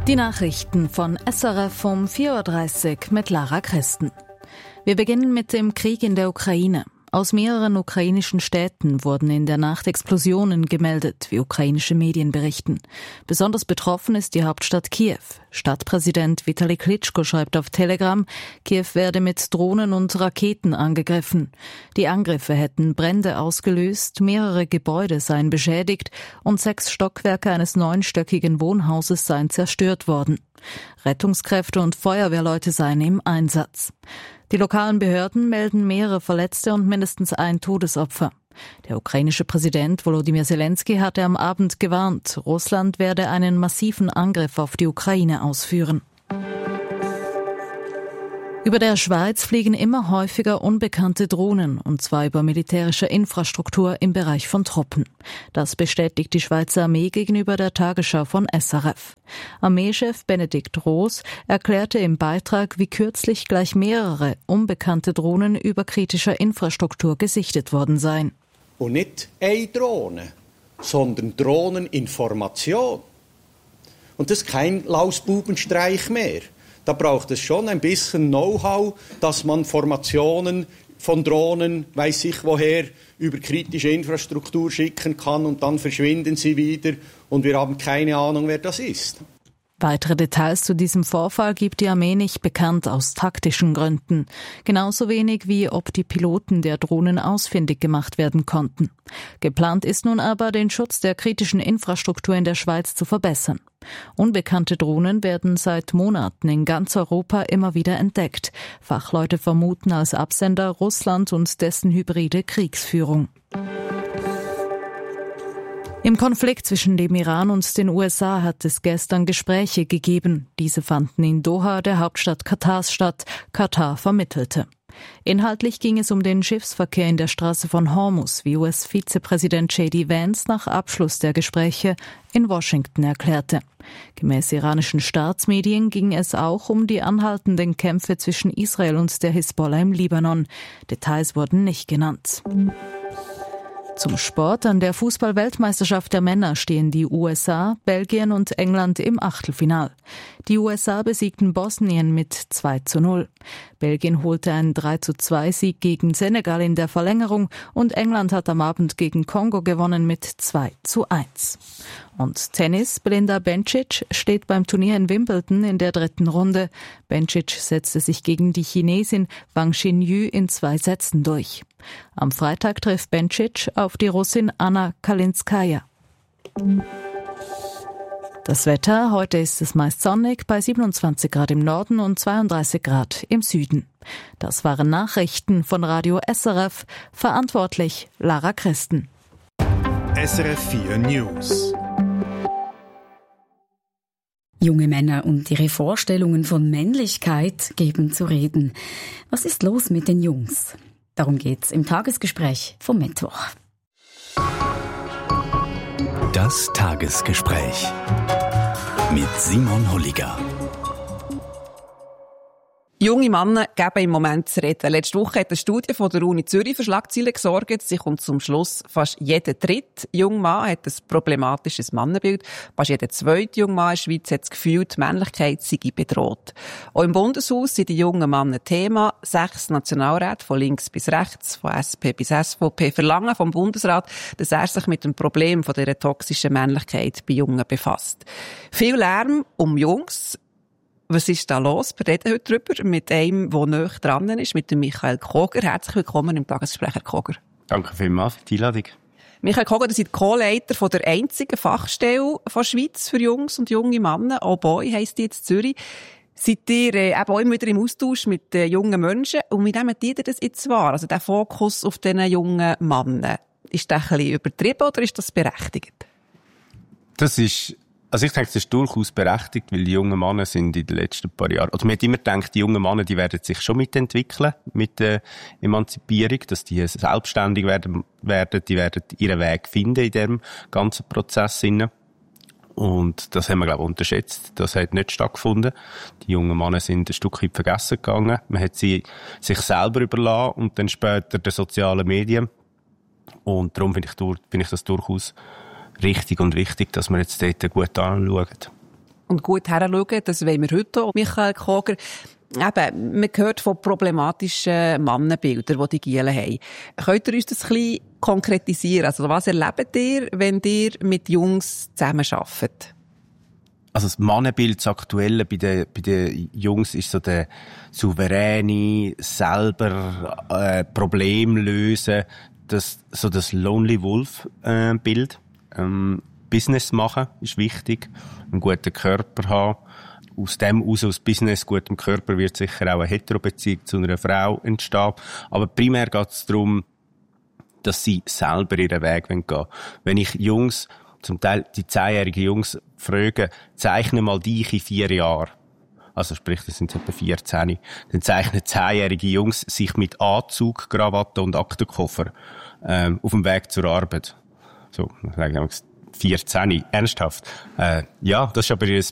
Die Nachrichten von SRF um 4.30 Uhr mit Lara Christen. Wir beginnen mit dem Krieg in der Ukraine. Aus mehreren ukrainischen Städten wurden in der Nacht Explosionen gemeldet, wie ukrainische Medien berichten. Besonders betroffen ist die Hauptstadt Kiew. Stadtpräsident Vitali Klitschko schreibt auf Telegram, Kiew werde mit Drohnen und Raketen angegriffen. Die Angriffe hätten Brände ausgelöst, mehrere Gebäude seien beschädigt und 6 Stockwerke eines 9-stöckigen Wohnhauses seien zerstört worden. Rettungskräfte und Feuerwehrleute seien im Einsatz. Die lokalen Behörden melden mehrere Verletzte und mindestens ein Todesopfer. Der ukrainische Präsident Volodymyr Zelensky hatte am Abend gewarnt, Russland werde einen massiven Angriff auf die Ukraine ausführen. Über der Schweiz fliegen immer häufiger unbekannte Drohnen, und zwar über militärische Infrastruktur im Bereich von Truppen. Das bestätigt die Schweizer Armee gegenüber der Tagesschau von SRF. Armeechef Benedikt Roos erklärte im Beitrag, wie kürzlich gleich mehrere unbekannte Drohnen über kritischer Infrastruktur gesichtet worden seien. Und nicht eine Drohne, sondern Drohneninformation. Und das ist kein Lausbubenstreich mehr. Da braucht es schon ein bisschen Know-how, dass man Formationen von Drohnen, weiss ich woher, über kritische Infrastruktur schicken kann und dann verschwinden sie wieder und wir haben keine Ahnung, wer das ist. Weitere Details zu diesem Vorfall gibt die Armee nicht bekannt, aus taktischen Gründen. Genauso wenig wie ob die Piloten der Drohnen ausfindig gemacht werden konnten. Geplant ist nun aber, den Schutz der kritischen Infrastruktur in der Schweiz zu verbessern. Unbekannte Drohnen werden seit Monaten in ganz Europa immer wieder entdeckt. Fachleute vermuten als Absender Russland und dessen hybride Kriegsführung. Im Konflikt zwischen dem Iran und den USA hat es gestern Gespräche gegeben. Diese fanden in Doha, der Hauptstadt Katars, statt. Katar vermittelte. Inhaltlich ging es um den Schiffsverkehr in der Straße von Hormuz, wie US-Vizepräsident J.D. Vance nach Abschluss der Gespräche in Washington erklärte. Gemäß iranischen Staatsmedien ging es auch um die anhaltenden Kämpfe zwischen Israel und der Hisbollah im Libanon. Details wurden nicht genannt. Zum Sport: An der Fußball-Weltmeisterschaft der Männer stehen die USA, Belgien und England im Achtelfinal. Die USA besiegten Bosnien mit 2:0. Belgien holte einen 3:2-Sieg gegen Senegal in der Verlängerung und England hat am Abend gegen Kongo gewonnen mit 2:1. Und Tennis: Belinda Bencic steht beim Turnier in Wimbledon in der 3. Runde. Bencic setzte sich gegen die Chinesin Wang Xinyu in 2 Sätzen durch. Am Freitag trifft Bencic auf die Russin Anna Kalinskaya. Das Wetter: Heute ist es meist sonnig bei 27 Grad im Norden und 32 Grad im Süden. Das waren Nachrichten von Radio SRF. Verantwortlich Lara Christen. SRF 4 News. Junge Männer und ihre Vorstellungen von Männlichkeit geben zu reden. Was ist los mit den Jungs? Darum geht's im Tagesgespräch vom Mittwoch. Das Tagesgespräch mit Simon Holliger. Junge Männer geben im Moment zu reden. Letzte Woche hat eine Studie von der Uni Zürich für Schlagzeilen gesorgt. Sie kommt zum Schluss, fast jeder dritte junge Mann hat ein problematisches Mannenbild. Fast jeder zweite junge Mann in der Schweiz hat das Gefühl, die Männlichkeit sei bedroht. Auch im Bundeshaus sind die jungen Männer Thema. 6 Nationalräte, von links bis rechts, von SP bis SVP, verlangen vom Bundesrat, dass er sich mit dem Problem von dieser toxischen Männlichkeit bei Jungen befasst. Viel Lärm um Jungs. Was ist da los? Wir reden heute darüber mit einem, der nahe dran ist, mit dem Michael Koger. Herzlich willkommen im Tagesgespräch, Herr Koger. Danke vielmals für die Einladung. Michael Koger, Sie sind Co-Leiter von der einzigen Fachstelle von Schweiz für Jungs und junge Männer. Auch Boy heisst die jetzt Zürich. Seid ihr eben auch immer wieder im Austausch mit jungen Menschen? Und wie nehmen die das jetzt wahr? Also der Fokus auf diesen jungen Männern. Ist das ein bisschen übertrieben oder ist das berechtigt? Also ich denke, das ist durchaus berechtigt, weil die jungen Männer sind in den letzten paar Jahren, also man hat immer gedacht, die jungen Männer, die werden sich schon mitentwickeln, mit der Emanzipierung, dass die selbstständig werden, die werden ihren Weg finden in diesem ganzen Prozess. Und das haben wir, glaube ich, unterschätzt. Das hat nicht stattgefunden. Die jungen Männer sind ein Stück weit vergessen gegangen. Man hat sie sich selber überlassen und dann später den sozialen Medien. Und darum finde ich das durchaus richtig und wichtig, dass wir jetzt dort gut anschauen. und gut heranschauen. Das wollen wir heute auch, Michael Koger. Eben, man hört von problematischen Mannenbildern, die Gielen haben. Könnt ihr uns das ein bisschen konkretisieren? Also, was erlebt ihr, wenn ihr mit Jungs zusammenarbeitet? Also das Mannenbild, das Aktuelle bei den Jungs ist so der souveräne, selber Problem lösen, das Lonely Wolf Bild. Business machen ist wichtig, einen guten Körper haben. Aus dem aus Business, gutem Körper, wird sicher auch eine Heterobeziehung zu einer Frau entstehen. Aber primär geht es darum, dass sie selber ihren Weg gehen wollen. Wenn ich Jungs, zum Teil die 10-jährigen Jungs, frage, zeichne mal dich in 4 Jahren. Also sprich, das sind etwa 14. Dann zeichnen 10-jährige Jungs sich mit Anzug, Krawatte und Aktenkoffer auf dem Weg zur Arbeit. So, 14, ernsthaft. Ja, das ist aber ihr